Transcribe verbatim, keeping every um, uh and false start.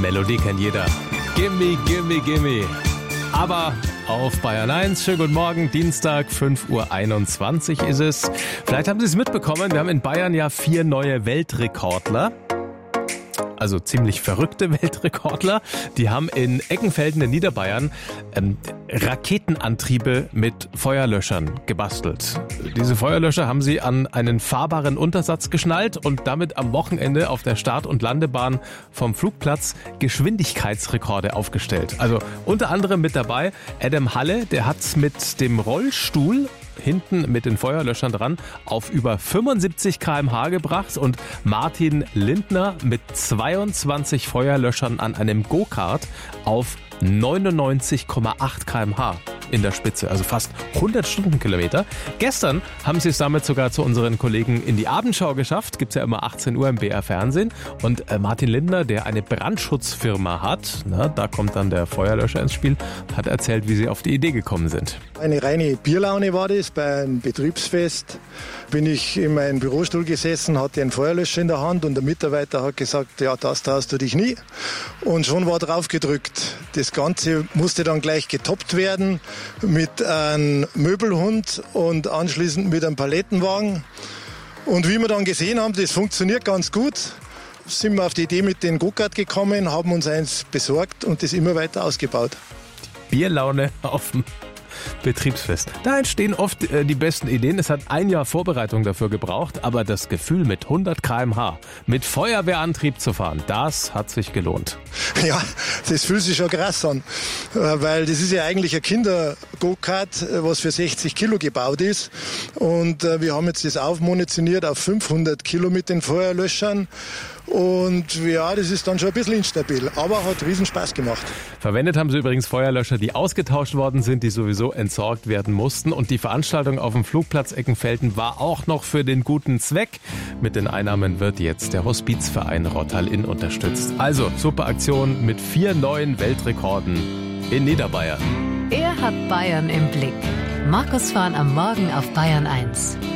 Melodie kennt jeder. Gimme, gimme, gimme. Aber auf Bayern eins, schönen guten Morgen, Dienstag, fünf Uhr einundzwanzig ist es. Vielleicht haben Sie es mitbekommen, wir haben in Bayern ja vier neue Weltrekordler. Also ziemlich verrückte Weltrekordler. Die haben in Eckenfelden in Niederbayern ähm, Raketenantriebe mit Feuerlöschern gebastelt. Diese Feuerlöscher haben sie an einen fahrbaren Untersatz geschnallt und damit am Wochenende auf der Start- und Landebahn vom Flugplatz Geschwindigkeitsrekorde aufgestellt. Also unter anderem mit dabei Adam Halle, der hat's mit dem Rollstuhl hinten mit den Feuerlöschern dran auf über fünfundsiebzig Kilometer pro Stunde gebracht und Martin Lindner mit zweiundzwanzig Feuerlöschern an einem Go-Kart auf neunundneunzig Komma acht Kilometer pro Stunde in der Spitze, also fast hundert Stundenkilometer. Gestern haben sie es damit sogar zu unseren Kollegen in die Abendschau geschafft, gibt's ja immer achtzehn Uhr im B R Fernsehen und äh, Martin Lindner, der eine Brandschutzfirma hat, na, da kommt dann der Feuerlöscher ins Spiel, hat erzählt, wie sie auf die Idee gekommen sind. Eine reine Bierlaune war das, bei einem Betriebsfest bin ich in meinem Bürostuhl gesessen, hatte einen Feuerlöscher in der Hand und der Mitarbeiter hat gesagt, ja, das traust du dich nie. Und schon war drauf gedrückt. Das Ganze musste dann gleich getoppt werden mit einem Möbelhund und anschließend mit einem Palettenwagen. Und wie wir dann gesehen haben, das funktioniert ganz gut, sind wir auf die Idee mit dem Go-Kart gekommen, haben uns eins besorgt und das immer weiter ausgebaut. Bierlaune auf dem Betriebsfest. Da entstehen oft äh, die besten Ideen. Es hat ein Jahr Vorbereitung dafür gebraucht, aber das Gefühl mit hundert Kilometer pro Stunde mit Feuerwehrantrieb zu fahren, das hat sich gelohnt. Ja, das fühlt sich schon krass an, weil das ist ja eigentlich ein Kinder-Go-Kart, was für sechzig Kilo gebaut ist und wir haben jetzt das aufmunitioniert auf fünfhundert Kilo mit den Feuerlöschern. Und ja, das ist dann schon ein bisschen instabil, aber hat riesen Spaß gemacht. Verwendet haben sie übrigens Feuerlöscher, die ausgetauscht worden sind, die sowieso entsorgt werden mussten. Und die Veranstaltung auf dem Flugplatz Eckenfelden war auch noch für den guten Zweck. Mit den Einnahmen wird jetzt der Hospizverein Rottal-Inn unterstützt. Also, super Aktion mit vier neuen Weltrekorden in Niederbayern. Er hat Bayern im Blick. Markus Fahn am Morgen auf Bayern eins.